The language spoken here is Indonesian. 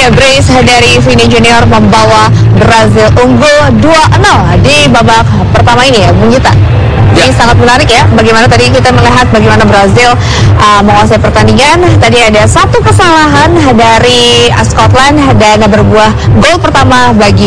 brace dari Vini Junior membawa Brazil unggul 2-0 di babak pertama ini ya, Bung Gita. Ini sangat menarik ya, bagaimana tadi kita melihat bagaimana Brazil menguasai pertandingan. Tadi ada satu kesalahan dari Scotland dan berbuah gol pertama bagi